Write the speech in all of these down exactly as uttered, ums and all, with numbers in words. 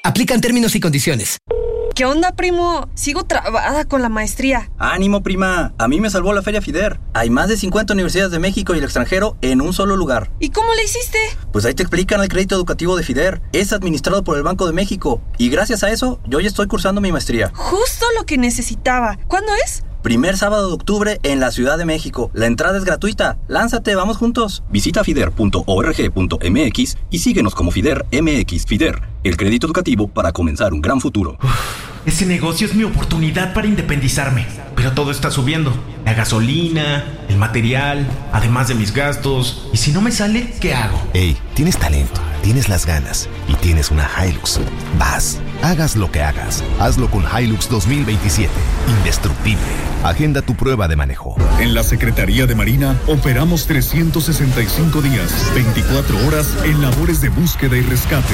Aplican términos y condiciones. ¿Qué onda, primo? Sigo trabada con la maestría. ¡Ánimo, prima! A mí me salvó la Feria FIDER. Hay más de cincuenta universidades de México y el extranjero en un solo lugar. ¿Y cómo le hiciste? Pues ahí te explican el crédito educativo de FIDER. Es administrado por el Banco de México. Y gracias a eso, yo ya estoy cursando mi maestría. Justo lo que necesitaba. ¿Cuándo es? Primer sábado de octubre en la Ciudad de México. La entrada es gratuita. Lánzate, vamos juntos. Visita fider punto org punto m x y síguenos como FIDER M X. FIDER, el crédito educativo para comenzar un gran futuro. Uf, ese negocio es mi oportunidad para independizarme. Pero todo está subiendo. La gasolina, el material, además de mis gastos. ¿Y si no me sale, qué hago? Ey, tienes talento, tienes las ganas y tienes una Hilux. Vas, hagas lo que hagas. Hazlo con Hilux dos mil veintisiete. Indestructible. Agenda tu prueba de manejo. En la Secretaría de Marina operamos trescientos sesenta y cinco días, veinticuatro horas en labores de búsqueda y rescate.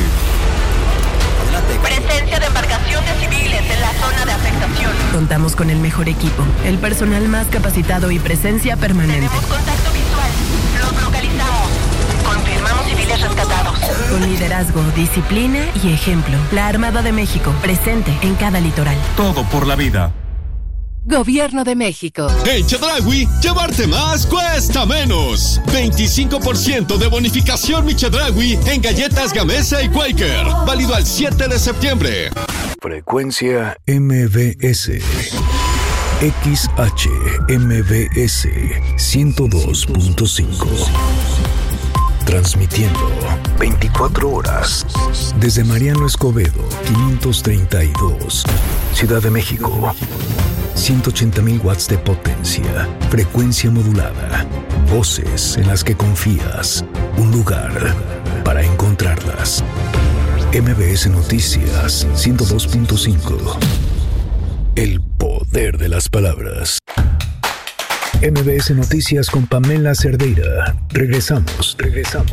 Presencia de embarcaciones civiles en la zona de afectación. Contamos con el mejor equipo, el personal más capacitado y presencia permanente. Tenemos contacto visual. Los localizamos. Confirmamos civiles rescatados. Con liderazgo, disciplina y ejemplo. La Armada de México, presente en cada litoral. Todo por la vida. Gobierno de México. En Chedraui, llevarte más cuesta menos. veinticinco por ciento de bonificación mi Chedraui en galletas Gamesa y Quaker. Válido al siete de septiembre. Frecuencia M B S. X H M B S ciento dos punto cinco. Transmitiendo veinticuatro horas desde Mariano Escobedo quinientos treinta y dos, Ciudad de México. ciento ochenta mil watts de potencia, frecuencia modulada, voces en las que confías, un lugar para encontrarlas. M B S Noticias ciento dos punto cinco. El poder de las palabras. M B S Noticias con Pamela Cerdeira. Regresamos, regresamos.